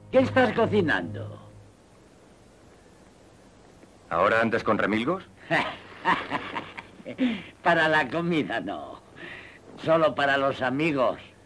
¿Qué estás cocinando? ¿Ahora andas con remilgos? Para la comida no. Solo para los amigos.